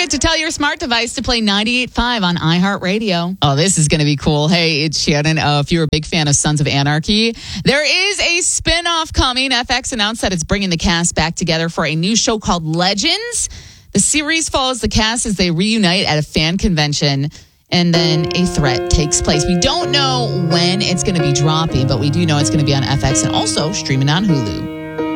right, to tell your smart device to play 98.5 on iHeartRadio. Oh, this is going to be cool. Hey, it's Shannon. If you're a big fan of Sons of Anarchy, there is a spinoff coming. FX announced that it's bringing the cast back together for a new show called Legends. The series follows the cast as they reunite at a fan convention, and then a threat takes place. We don't know when it's going to be dropping, but we do know it's going to be on FX and also streaming on Hulu.